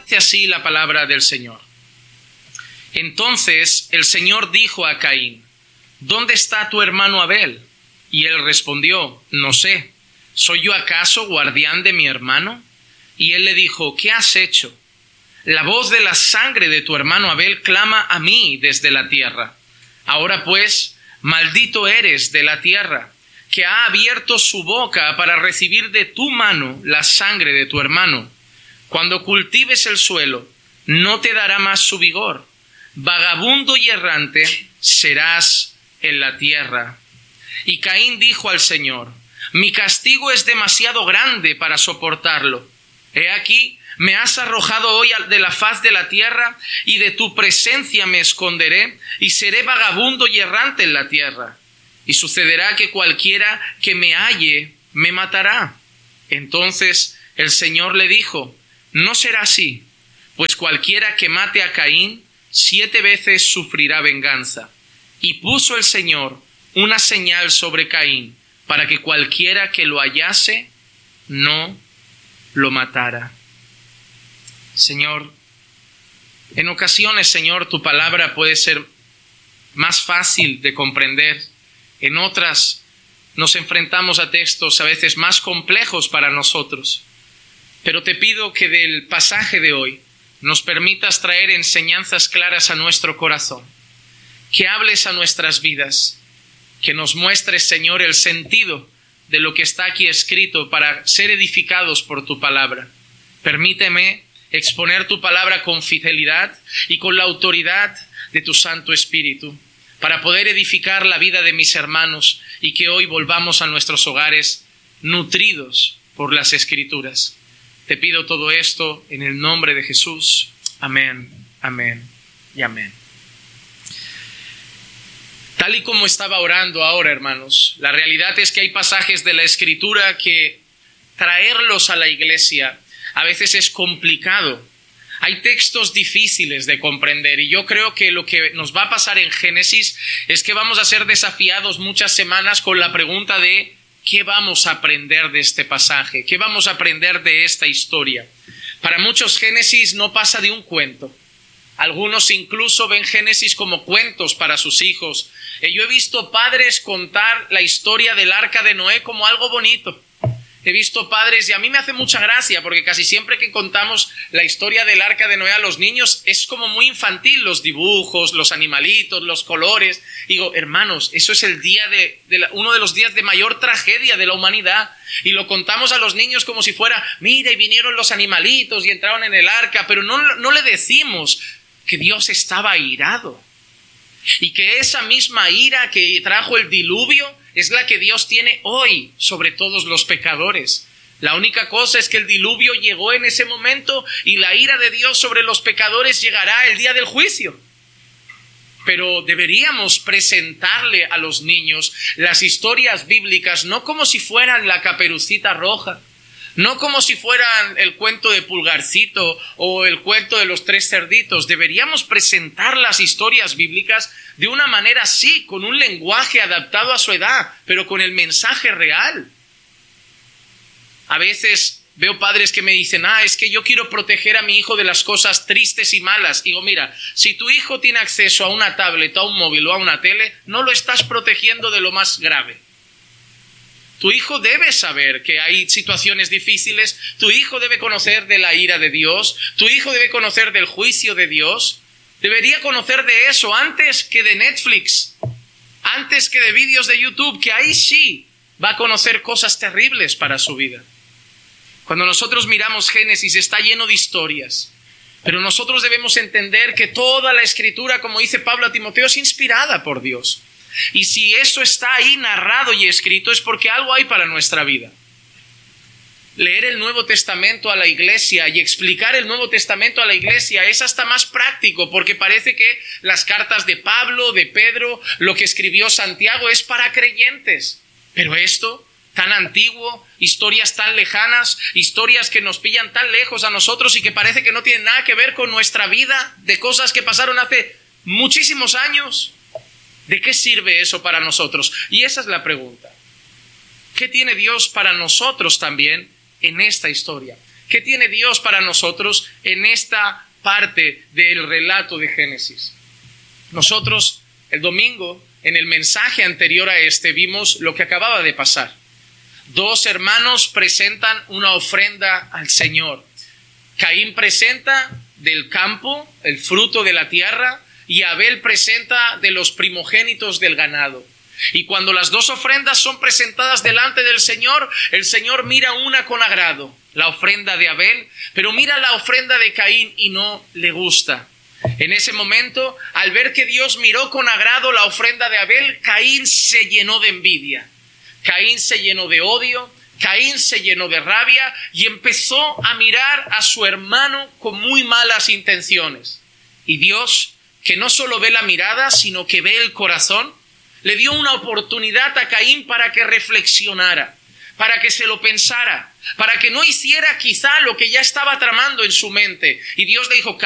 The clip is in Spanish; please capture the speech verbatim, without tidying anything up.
Dice así la palabra del Señor. Entonces el Señor dijo a Caín: ¿dónde está tu hermano Abel? Y él respondió: no sé. ¿Soy yo acaso guardián de mi hermano? Y él le dijo: ¿qué has hecho? La voz de la sangre de tu hermano Abel clama a mí desde la tierra. Ahora pues, maldito eres de la tierra, que ha abierto su boca para recibir de tu mano la sangre de tu hermano. Cuando cultives el suelo, no te dará más su vigor. Vagabundo y errante serás en la tierra. Y Caín dijo al Señor: mi castigo es demasiado grande para soportarlo. He aquí, me has arrojado hoy de la faz de la tierra, y de tu presencia me esconderé, y seré vagabundo y errante en la tierra. Y sucederá que cualquiera que me halle me matará. Entonces el Señor le dijo: no será así, pues cualquiera que mate a Caín, siete veces sufrirá venganza. Y puso el Señor una señal sobre Caín, para que cualquiera que lo hallase no lo matara. Señor, en ocasiones, Señor, tu palabra puede ser más fácil de comprender. En otras nos enfrentamos a textos a veces más complejos para nosotros. Pero te pido que del pasaje de hoy nos permitas traer enseñanzas claras a nuestro corazón, que hables a nuestras vidas, que nos muestres, Señor, el sentido de lo que está aquí escrito para ser edificados por tu palabra. Permíteme exponer tu palabra con fidelidad y con la autoridad de tu Santo Espíritu, para poder edificar la vida de mis hermanos y que hoy volvamos a nuestros hogares nutridos por las Escrituras. Te pido todo esto en el nombre de Jesús. Amén, amén y amén. Tal y como estaba orando ahora, hermanos, la realidad es que hay pasajes de la Escritura que traerlos a la iglesia a veces es complicado. Hay textos difíciles de comprender y yo creo que lo que nos va a pasar en Génesis es que vamos a ser desafiados muchas semanas con la pregunta de ¿qué vamos a aprender de este pasaje? ¿Qué vamos a aprender de esta historia? Para muchos Génesis no pasa de un cuento. Algunos incluso ven Génesis como cuentos para sus hijos. Eh, yo he visto padres contar la historia del arca de Noé como algo bonito. He visto padres, y a mí me hace mucha gracia, porque casi siempre que contamos la historia del arca de Noé a los niños es como muy infantil, los dibujos, los animalitos, los colores. Digo, hermanos, eso es el día de, de la, uno de los días de mayor tragedia de la humanidad. Y lo contamos a los niños como si fuera, mira, y vinieron los animalitos y entraron en el arca, pero no, no le decimos que Dios estaba airado. Y que esa misma ira que trajo el diluvio es la que Dios tiene hoy sobre todos los pecadores. La única cosa es que el diluvio llegó en ese momento y la ira de Dios sobre los pecadores llegará el día del juicio. Pero deberíamos presentarle a los niños las historias bíblicas no como si fueran la Caperucita Roja, no como si fueran el cuento de Pulgarcito o el cuento de los tres cerditos. Deberíamos presentar las historias bíblicas de una manera así, con un lenguaje adaptado a su edad, pero con el mensaje real. A veces veo padres que me dicen, ah, es que yo quiero proteger a mi hijo de las cosas tristes y malas. Digo, mira, si tu hijo tiene acceso a una tablet, a un móvil o a una tele, no lo estás protegiendo de lo más grave. Tu hijo debe saber que hay situaciones difíciles, tu hijo debe conocer de la ira de Dios, tu hijo debe conocer del juicio de Dios, debería conocer de eso antes que de Netflix, antes que de vídeos de YouTube, que ahí sí va a conocer cosas terribles para su vida. Cuando nosotros miramos Génesis está lleno de historias, pero nosotros debemos entender que toda la Escritura, como dice Pablo a Timoteo, es inspirada por Dios. Y si eso está ahí narrado y escrito es porque algo hay para nuestra vida. Leer el Nuevo Testamento a la iglesia y explicar el Nuevo Testamento a la iglesia es hasta más práctico, porque parece que las cartas de Pablo, de Pedro, lo que escribió Santiago es para creyentes. Pero esto, tan antiguo, historias tan lejanas, historias que nos pillan tan lejos a nosotros y que parece que no tienen nada que ver con nuestra vida, de cosas que pasaron hace muchísimos años. ¿De qué sirve eso para nosotros? Y esa es la pregunta. ¿Qué tiene Dios para nosotros también en esta historia? ¿Qué tiene Dios para nosotros en esta parte del relato de Génesis? Nosotros el domingo, en el mensaje anterior a este, vimos lo que acababa de pasar. Dos hermanos presentan una ofrenda al Señor. Caín presenta del campo, el fruto de la tierra, y Abel presenta de los primogénitos del ganado. Y cuando las dos ofrendas son presentadas delante del Señor, el Señor mira una con agrado, la ofrenda de Abel, pero mira la ofrenda de Caín y no le gusta. En ese momento, al ver que Dios miró con agrado la ofrenda de Abel, Caín se llenó de envidia. Caín se llenó de odio, Caín se llenó de rabia y empezó a mirar a su hermano con muy malas intenciones. Y Dios, que no solo ve la mirada, sino que ve el corazón, le dio una oportunidad a Caín para que reflexionara, para que se lo pensara, para que no hiciera quizá lo que ya estaba tramando en su mente. Y Dios le dijo: